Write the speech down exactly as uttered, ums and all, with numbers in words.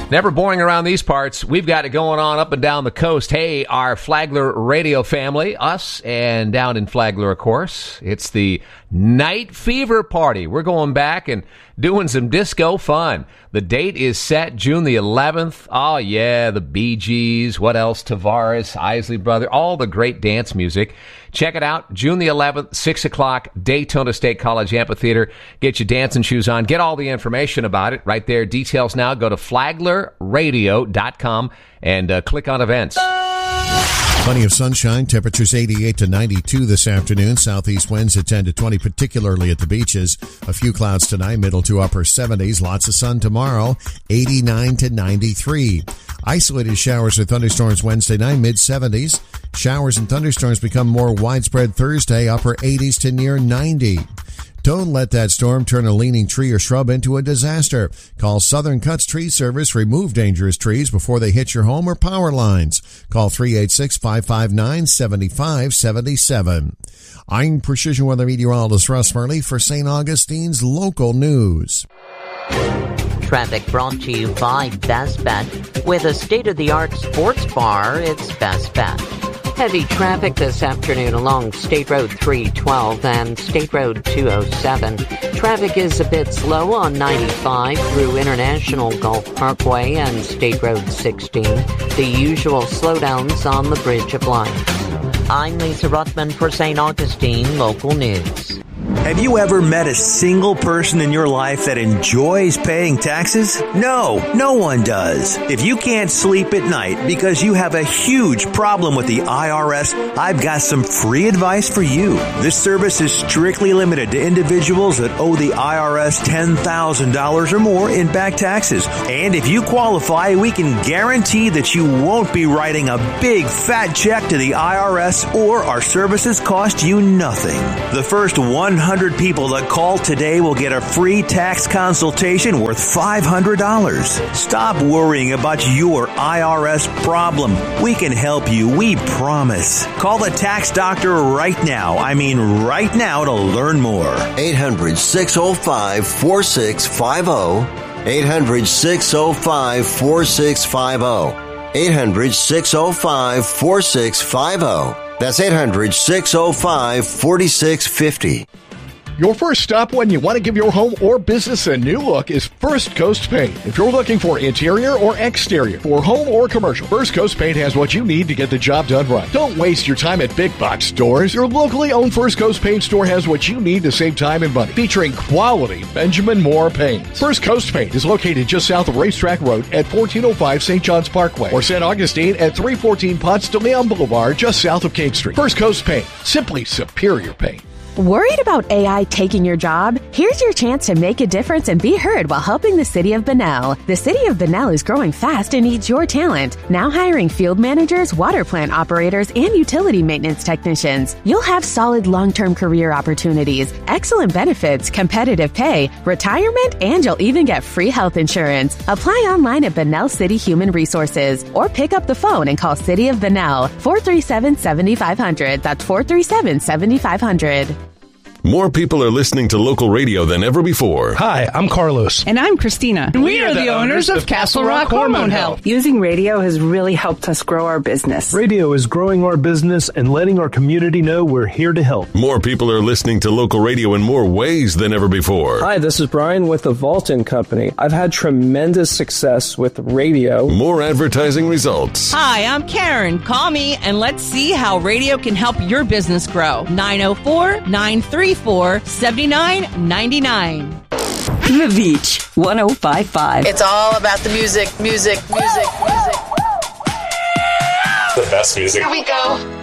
Never boring around these parts. We've got it going on up and down the coast. Hey, our Flagler radio family, us, and down in Flagler, of course. It's the Night Fever Party. We're going back and doing some disco fun. The date is set June the eleventh. Oh, yeah, the Bee Gees. What else? Tavares, Isley Brother, all the great dance music. Check it out. June the eleventh, six o'clock, Daytona State College Amphitheater. Get your dancing shoes on. Get all the information about it right there. Details now. Go to flagler radio dot com and uh, click on events. Plenty of sunshine. Temperatures eighty-eight to ninety-two this afternoon. Southeast winds at ten to twenty, particularly at the beaches. A few clouds tonight, middle to upper seventies. Lots of sun tomorrow, eighty-nine to ninety-three. Isolated showers or thunderstorms Wednesday night, mid-seventies. Showers and thunderstorms become more widespread Thursday, upper eighties to near ninety. Don't let that storm turn a leaning tree or shrub into a disaster. Call Southern Cuts Tree Service. Remove dangerous trees before they hit your home or power lines. Call three eight six, five five nine, seven five seven seven. I'm Precision Weather Meteorologist Russ Murley for Saint Augustine's Local News. Traffic brought to you by Best Bet. With a state-of-the-art sports bar, it's Best Bet. Heavy traffic this afternoon along State Road three twelve and State Road two oh seven. Traffic is a bit slow on ninety-five through International Gulf Parkway and State Road sixteen. The usual slowdowns on the Bridge of Lights. I'm Lisa Ruthman for Saint Augustine Local News. Have you ever met a single person in your life that enjoys paying taxes? No, no one does. If you can't sleep at night because you have a huge problem with the I R S, I've got some free advice for you. This service is strictly limited to individuals that owe the I R S ten thousand dollars or more in back taxes. And if you qualify, we can guarantee that you won't be writing a big fat check to the I R S or our services cost you nothing. The first one hundred people that call today will get a free tax consultation worth five hundred dollars. Stop worrying about your I R S problem. We can help you, we promise. Call the tax doctor right now. I mean right now to learn more. eight hundred, six oh five, four six five oh. eight hundred, six oh five, four six five oh. eight hundred, six oh five, four six five oh. That's eight hundred, six oh five, four six five oh. Your first stop when you want to give your home or business a new look is First Coast Paint. If you're looking for interior or exterior, for home or commercial, First Coast Paint has what you need to get the job done right. Don't waste your time at big box stores. Your locally owned First Coast Paint store has what you need to save time and money, featuring quality Benjamin Moore paints. First Coast Paint is located just south of Racetrack Road at fourteen oh five Saint John's Parkway, or Saint Augustine at three fourteen Ponce de Leon Boulevard, just south of Cape Street. First Coast Paint, simply superior paint. Worried about A I taking your job? Here's your chance to make a difference and be heard while helping the city of Bunnell. The city of Bunnell is growing fast and needs your talent. Now hiring field managers, water plant operators, and utility maintenance technicians. You'll have solid long-term career opportunities, excellent benefits, competitive pay, retirement, and you'll even get free health insurance. Apply online at Bunnell City Human Resources or pick up the phone and call City of Bunnell four three seven, seven five zero zero. That's four three seven, seven five zero zero. More people are listening to local radio than ever before. Hi, I'm Carlos. And I'm Christina. We, we are, are the, the owners of Castle Rock Hormone Health. Using radio has really helped us grow our business. Radio is growing our business and letting our community know we're here to help. More people are listening to local radio in more ways than ever before. Hi, this is Brian with the Vaulton Company. I've had tremendous success with radio. More advertising results. Hi, I'm Karen. Call me and let's see how radio can help your business grow. nine oh four, nine three four, seven nine nine nine. The Beach, one oh five point five. It's all about the music, music, music, music. The best music. Here we go.